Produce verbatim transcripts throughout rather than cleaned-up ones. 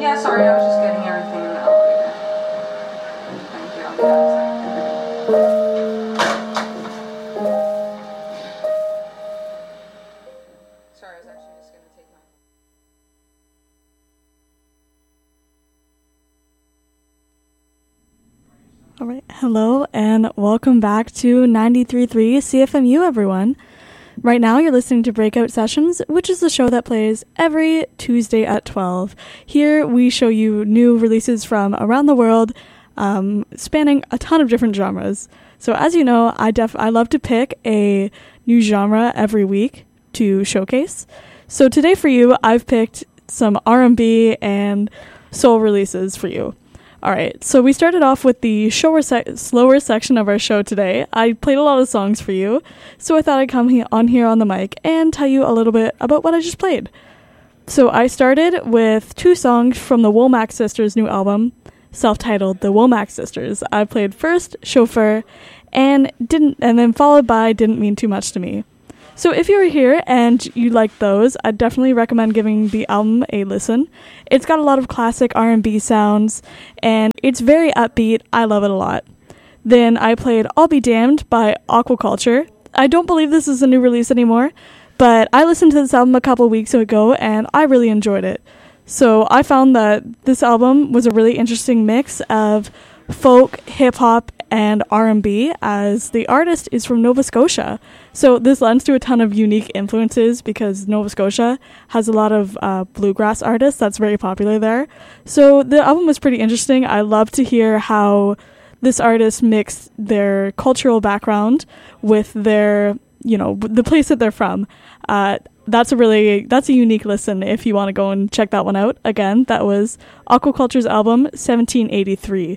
Yeah, sorry, I was just getting everything in the elevator. Thank you, I'll be out in a second. Sorry, I was actually just going to take my... All right, hello and welcome back to ninety-three point three C F M U, everyone. Right now you're listening to Breakout Sessions, which is the show that plays every Tuesday at twelve. Here we show you new releases from around the world, um, spanning a ton of different genres. So as you know, I def- I love to pick a new genre every week to showcase. So today for you, I've picked some R and B and soul releases for you. All right, so we started off with the shower se- slower section of our show today. I played a lot of songs for you, so I thought I'd come he- on here on the mic and tell you a little bit about what I just played. So I started with two songs from the Womack Sisters' new album, self-titled The Womack Sisters. I played first Chauffeur, and didn't, and then followed by Didn't Mean Too Much to Me. So if you're here and you like those, I'd definitely recommend giving the album a listen. It's got a lot of classic R and B sounds, and it's very upbeat. I love it a lot. Then I played I'll Be Damned by Aquaculture. I don't believe this is a new release anymore, but I listened to this album a couple weeks ago, and I really enjoyed it. So I found that this album was a really interesting mix of folk, hip-hop, and R and B, as the artist is from Nova Scotia. So this lends to a ton of unique influences because Nova Scotia has a lot of uh, bluegrass artists that's very popular there. So the album was pretty interesting. I love to hear how this artist mixed their cultural background with their, you know, the place that they're from. Uh, that's a really, that's a unique listen if you want to go and check that one out. Again, that was Aquaculture's album, seventeen eighty-three.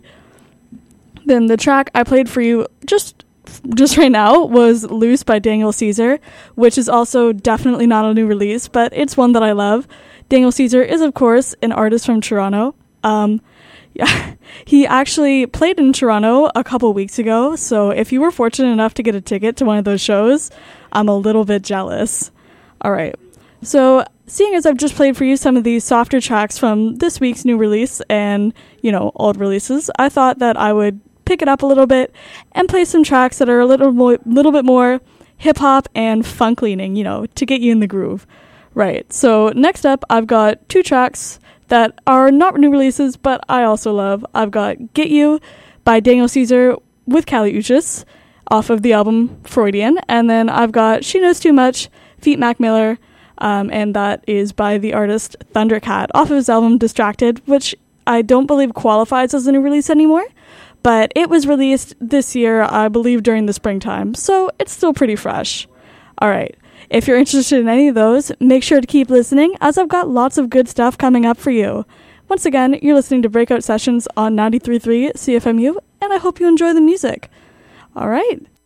Then the track I played for you just just right now was Loose by Daniel Caesar, which is also definitely not a new release, but it's one that I love. Daniel Caesar is, of course, an artist from Toronto. Um, yeah, he actually played in Toronto a couple weeks ago, so if you were fortunate enough to get a ticket to one of those shows, I'm a little bit jealous. All right, so seeing as I've just played for you some of these softer tracks from this week's new release and, you know, old releases, I thought that I would pick it up a little bit and play some tracks that are a little more, little bit more hip-hop and funk leaning, you know, to get you in the groove. Right, so next up, I've got two tracks that are not new releases, but I also love. I've got Get You by Daniel Caesar with Kali Uchis off of the album Freudian, and then I've got She Knows Too Much, feat. Mac Miller, um, and that is by the artist Thundercat off of his album Distracted, which I don't believe qualifies as a new release anymore. But it was released this year, I believe, during the springtime, so it's still pretty fresh. All right, if you're interested in any of those, make sure to keep listening, as I've got lots of good stuff coming up for you. Once again, you're listening to Breakout Sessions on ninety-three point three C F M U, and I hope you enjoy the music. All right,